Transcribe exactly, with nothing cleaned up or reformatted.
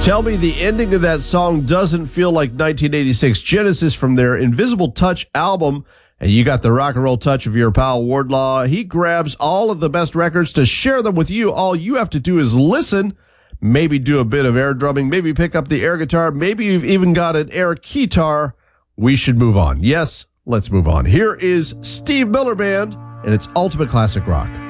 Tell me the ending of that song doesn't feel like nineteen eighty-six Genesis from their Invisible Touch album. And you got the rock and roll touch of your pal Wardlaw. He grabs all of the best records to share them with you. All you have to do is listen, maybe do a bit of air drumming, maybe pick up the air guitar, maybe you've even got an air keytar. We should move on. Yes, let's move on. Here is Steve Miller Band and its Ultimate Classic Rock.